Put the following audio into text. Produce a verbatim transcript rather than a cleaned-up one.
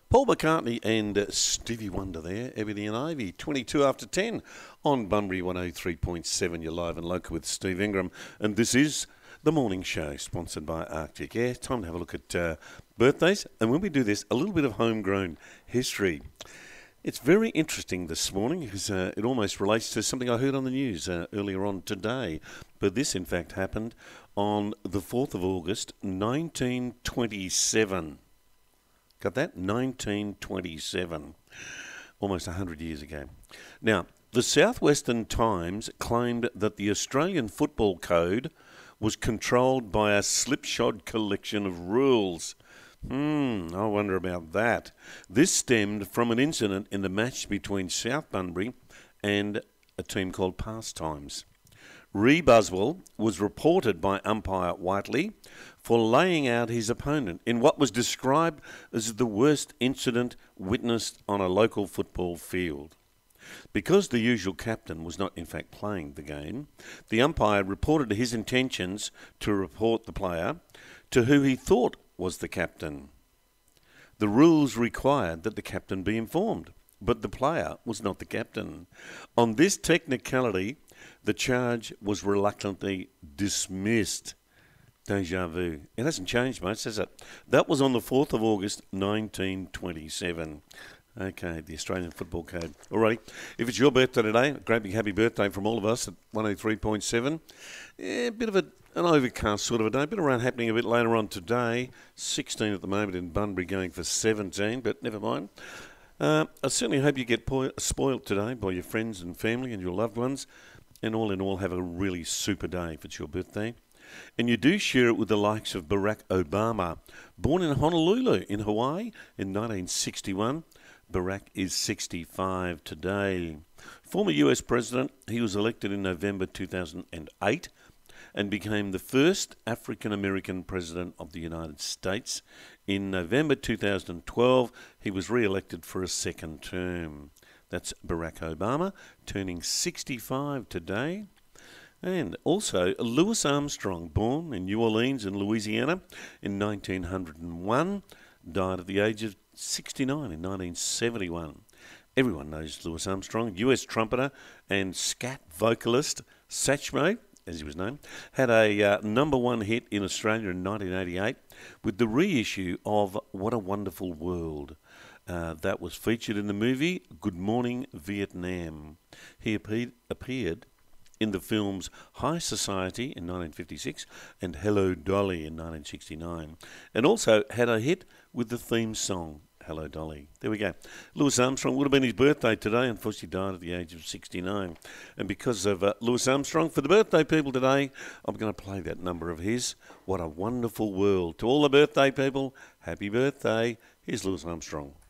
Paul McCartney and uh, Stevie Wonder there, Ebony and Ivy, twenty-two after ten on Bunbury one oh three point seven. You're live and local with Steve Ingram. And this is the morning show, sponsored by Arctic Air. Time to have a look at uh, birthdays. And when we do this, a little bit of homegrown history. It's very interesting this morning because uh, it almost relates to something I heard on the news uh, earlier on today. But this, in fact, happened on the fourth of August, nineteen twenty-seven. Got that? nineteen twenty-seven. Almost one hundred years ago. Now, the Southwestern Times claimed that the Australian Football Code was controlled by a slipshod collection of rules. Hmm, I wonder about that. This stemmed from an incident in the match between South Bunbury and a team called Pastimes. Ree Buswell was reported by umpire Whiteley for laying out his opponent in what was described as the worst incident witnessed on a local football field. Because the usual captain was not in fact playing the game, the umpire reported his intentions to report the player to who he thought was the captain. The rules required that the captain be informed, but the player was not the captain. On this technicality, the charge was reluctantly dismissed. Deja vu. It hasn't changed much, has it? That was on the fourth of August, nineteen twenty-seven. Okay, the Australian Football Code. Alrighty. If it's your birthday today, a great big happy birthday from all of us at one oh three point seven. Yeah, a bit of a, an overcast sort of a day. A bit of rain happening a bit later on today. sixteen at the moment in Bunbury, going for seventeen, but never mind. Uh, I certainly hope you get po- spoilt today by your friends and family and your loved ones. And all in all, have a really super day if it's your birthday. And you do share it with the likes of Barack Obama. Born in Honolulu in Hawaii in nineteen sixty-one, Barack is sixty-five today. Former U S President, he was elected in November two thousand eight and became the first African-American President of the United States. In November two thousand twelve, he was re-elected for a second term. That's Barack Obama, turning sixty-five today. And also, Louis Armstrong, born in New Orleans in Louisiana in nineteen oh one, died at the age of sixty-nine in nineteen seventy-one. Everyone knows Louis Armstrong, U S trumpeter and scat vocalist. Satchmo, as he was named, had a uh, number one hit in Australia in nineteen eighty-eight with the reissue of What a Wonderful World. Uh, that was featured in the movie Good Morning Vietnam. He appeared, appeared in the films High Society in nineteen fifty-six and Hello Dolly in nineteen sixty-nine, and also had a hit with the theme song Hello Dolly. There we go. Louis Armstrong would have been his birthday today. Unfortunately, died at the age of sixty-nine. And because of uh, Louis Armstrong, for the birthday people today, I'm going to play that number of his. What a Wonderful World. To all the birthday people, happy birthday. Here's Louis Armstrong.